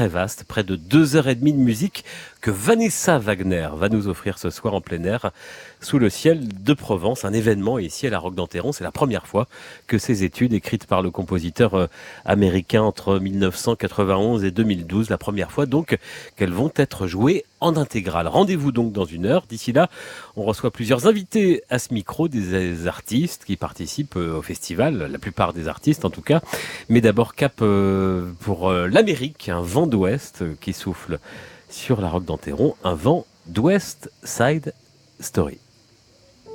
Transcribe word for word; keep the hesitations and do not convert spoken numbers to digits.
très vaste, près de deux heures et demie de musique que Vanessa Wagner va nous offrir ce soir en plein air sous le ciel de Provence. Un événement ici à la Roque d'Enterron. C'est la première fois que ces études écrites par le compositeur euh, américain entre mille neuf cent quatre-vingt-onze et deux mille douze, la première fois donc qu'elles vont être jouées en intégrale. Rendez-vous donc dans une heure. D'ici là, on reçoit plusieurs invités à ce micro, des artistes qui participent au festival, la plupart des artistes en tout cas. Mais d'abord cap euh, pour euh, l'Amérique, un vent d'ouest qui souffle sur la Roque d'Enterron, un vent d'West Side Story.